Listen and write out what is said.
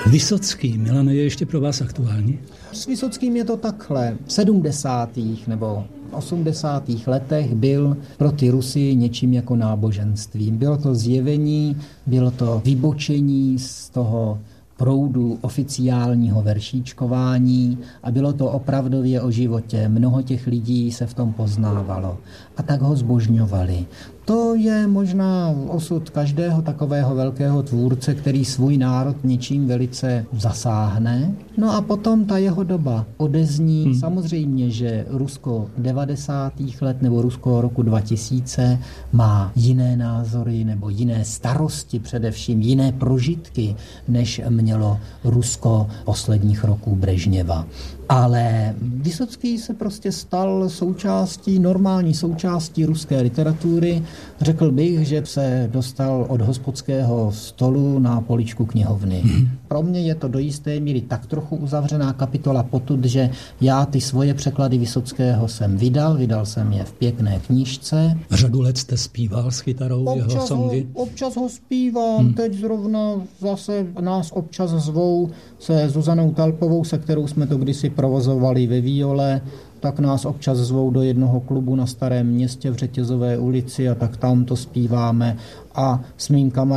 Vysocký, Milano, je ještě pro vás aktuální? S Vysockým je to takhle. V 70. nebo 80. letech byl pro ty Rusy něčím jako náboženství. Bylo to zjevení, bylo to vybočení z toho proudu oficiálního veršíčkování a bylo to opravdově o životě. Mnoho těch lidí se v tom poznávalo a tak ho zbožňovali. To je možná osud každého takového velkého tvůrce, který svůj národ něčím velice zasáhne. No a potom ta jeho doba odezní. Samozřejmě, že Rusko 90. let nebo Rusko roku 2000 má jiné názory nebo jiné starosti, především jiné prožitky, než mělo Rusko posledních roků Brežněva. Ale Vysocký se prostě stal normální součástí ruské literatury. Řekl bych, že se dostal od hospodského stolu na poličku knihovny. Pro mě je to do jisté míry tak trochu uzavřená kapitola potud, že já ty svoje překlady Vysockého jsem vydal jsem je v pěkné knížce. Řadu let jste zpíval s kytarou jeho songy? Občas ho zpívám, teď zrovna zase nás občas zvou se Zuzanou Talpovou, se kterou jsme to kdysi provozovali ve Víole, tak nás občas zvou do jednoho klubu na Starém Městě v Řetězové ulici a tak tam to zpíváme a s mým kamarádem